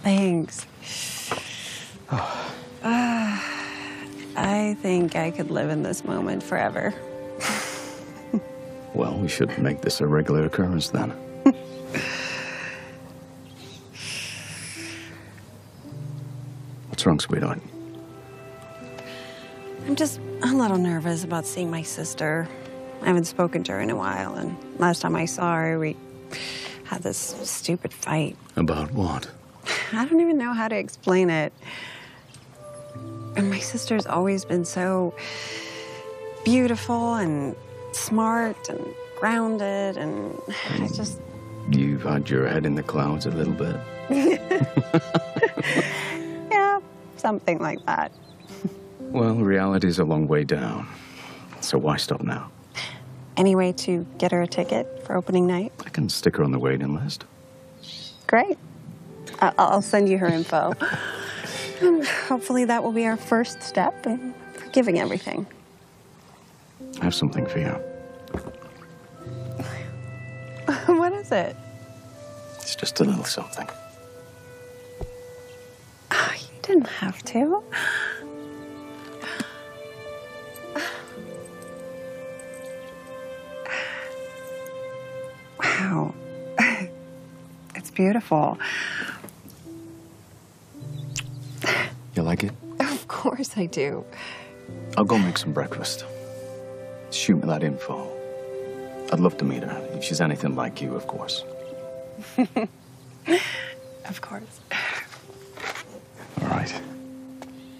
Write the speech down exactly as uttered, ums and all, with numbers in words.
Thanks. Oh. Uh, I think I could live in this moment forever. Well, we should make this a regular occurrence then. What's wrong, sweetheart? I'm just a little nervous about seeing my sister. I haven't spoken to her in a while, and last time I saw her, we had this stupid fight. About what? I don't even know how to explain it. And my sister's always been so beautiful and smart and grounded, and I just... You've had your head in the clouds a little bit. Yeah, something like that. Well, reality's a long way down, so why stop now? Any way to get her a ticket for opening night? I can stick her on the waiting list. Great. I I'll send you her info. Hopefully that will be our first step in forgiving everything. I have something for you. What is it? It's just a little something. Oh, you didn't have to. Wow. It's beautiful. You like it? Of course I do. I'll go make some breakfast. Shoot me that info. I'd love to meet her, if she's anything like you, of course. Of course. All right.